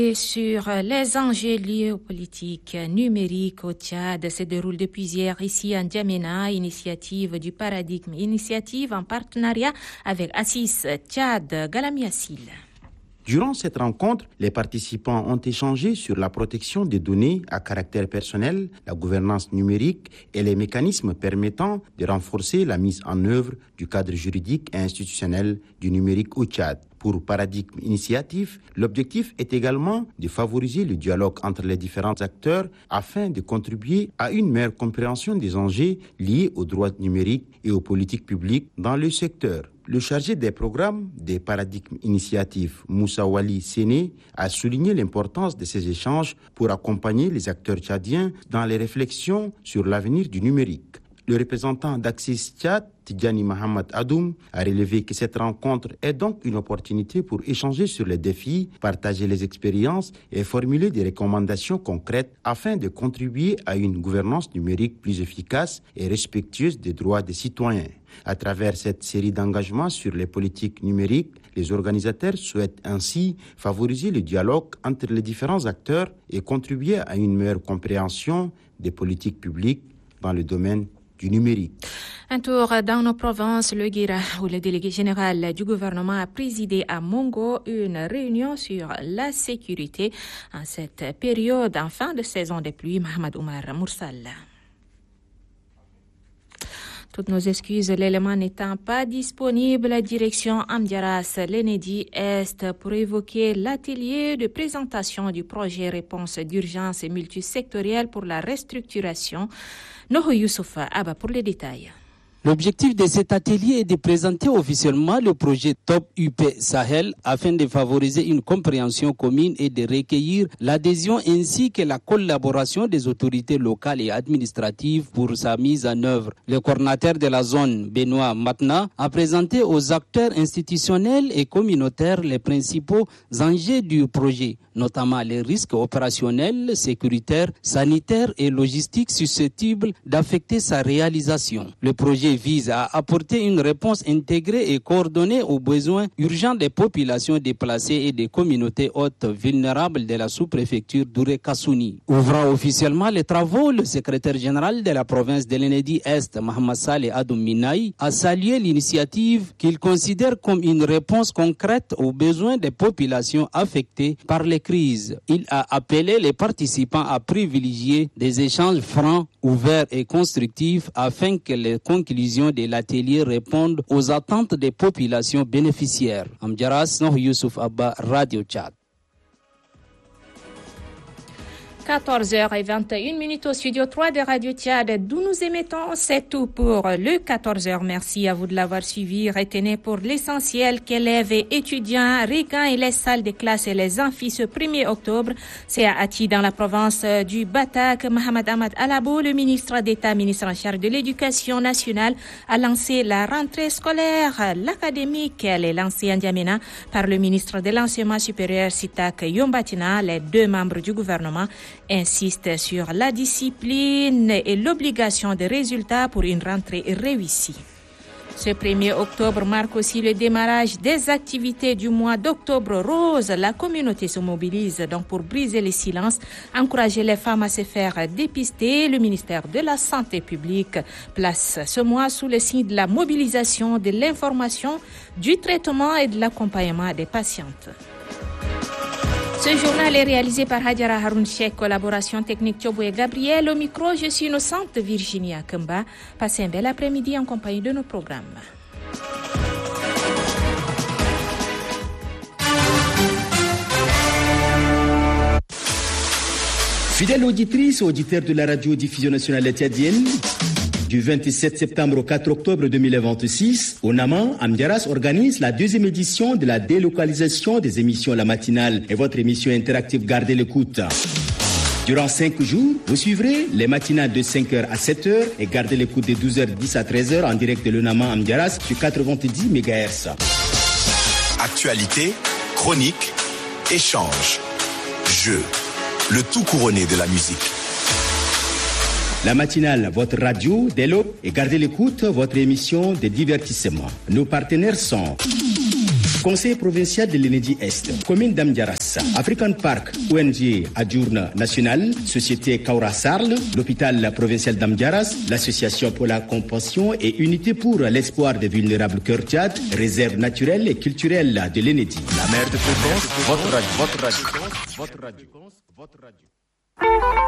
parler sur les enjeux liés aux politiques numériques au Tchad. Se déroule depuis hier ici à N'Djamena, initiative du Paradigme Initiative en partenariat avec Assis Tchad. Galami Assil. Durant cette rencontre, les participants ont échangé sur la protection des données à caractère personnel, la gouvernance numérique et les mécanismes permettant de renforcer la mise en œuvre du cadre juridique et institutionnel du numérique au Tchad. Pour Paradigme Initiative, l'objectif est également de favoriser le dialogue entre les différents acteurs afin de contribuer à une meilleure compréhension des enjeux liés aux droits numériques et aux politiques publiques dans le secteur. Le chargé des programmes des Paradigmes Initiative, Moussa Wali Séné, a souligné l'importance de ces échanges pour accompagner les acteurs tchadiens dans les réflexions sur l'avenir du numérique. Le représentant d'Axis Tchad, Tidjani Mohamed Adoum, a relevé que cette rencontre est donc une opportunité pour échanger sur les défis, partager les expériences et formuler des recommandations concrètes afin de contribuer à une gouvernance numérique plus efficace et respectueuse des droits des citoyens. À travers cette série d'engagements sur les politiques numériques, les organisateurs souhaitent ainsi favoriser le dialogue entre les différents acteurs et contribuer à une meilleure compréhension des politiques publiques dans le domaine du numérique. Un tour dans nos provinces, le Guira, où le délégué général du gouvernement a présidé à Mongo une réunion sur la sécurité en cette période en fin de saison des pluies. Mohamed Oumar Moursal. Toutes nos excuses, l'élément n'étant pas disponible, direction Amdiaras, l'Enedi Est, pour évoquer l'atelier de présentation du projet réponse d'urgence et multisectoriel pour la restructuration. Noho Youssouf Abba pour les détails. L'objectif de cet atelier est de présenter officiellement le projet Top UP Sahel afin de favoriser une compréhension commune et de recueillir l'adhésion ainsi que la collaboration des autorités locales et administratives pour sa mise en œuvre. Le coordinateur de la zone, Benoît Matna, a présenté aux acteurs institutionnels et communautaires les principaux enjeux du projet, notamment les risques opérationnels, sécuritaires, sanitaires et logistiques susceptibles d'affecter sa réalisation. Le projet vise à apporter une réponse intégrée et coordonnée aux besoins urgents des populations déplacées et des communautés hautes vulnérables de la sous-préfecture d'Ouré-Kassouni. Ouvrant officiellement les travaux, le secrétaire général de la province de l'Enedi Est, Mohamed Saleh Adoum Minaï, a salué l'initiative qu'il considère comme une réponse concrète aux besoins des populations affectées par les crises. Il a appelé les participants à privilégier des échanges francs, ouverts et constructifs afin que les conclusions de l'atelier répondent aux attentes des populations bénéficiaires. Amdiaras, Noh Youssouf Abba, Radio Tchad. 14h21 au studio 3 de Radio Tchad, d'où nous émettons. C'est tout pour le 14h. Merci à vous de l'avoir suivi. Retenez pour l'essentiel qu'élèves et étudiants regagnent les salles de classe et les amphis ce 1er octobre. C'est à Ati, dans la province du Batak. Mohamed Ahmad Alabo, le ministre d'État, ministre en charge de l'Éducation nationale, a lancé la rentrée scolaire. L'académique, elle est lancée en N'Djamena par le ministre de l'Enseignement supérieur, Sitak Yombatina. Les deux membres du gouvernement insiste sur la discipline et l'obligation de résultats pour une rentrée réussie. Ce 1er octobre marque aussi le démarrage des activités du mois d'octobre rose. La communauté se mobilise donc pour briser les silences, encourager les femmes à se faire dépister. Le ministère de la Santé publique place ce mois sous le signe de la mobilisation, de l'information, du traitement et de l'accompagnement des patientes. Ce journal est réalisé par Hadjara Haroun Cheikh, collaboration technique Thiobo et Gabriel. Au micro, je suis innocente Virginia Kemba. Passez un bel après-midi en compagnie de nos programmes. Fidèles auditrices et auditeurs de la radio-diffusion nationale tchadienne, du 27 septembre au 4 octobre 2026, au Naman, Amdiaras organise la 2e édition de la délocalisation des émissions La Matinale et votre émission interactive Gardez l'écoute. Durant 5 jours, vous suivrez les matinales de 5h à 7h et Gardez l'écoute de 12h10 à 13h en direct de l'Unaman Amdiaras sur 90 MHz. Actualité, chronique, échange, jeu, le tout couronné de la musique. La matinale, votre radio, développe et Gardez l'écoute, votre émission de divertissement. Nos partenaires sont Conseil provincial de l'Enedi Est, commune d'Amdiaras, African Park, ONG Adjourne National, Société Kaura Sarl, l'hôpital provincial d'Amdiaras, l'Association pour la compassion et unité pour l'espoir des vulnérables Cœur Tchad, réserve naturelle et culturelle de l'Enedi. La mer de fréquence, votre radio.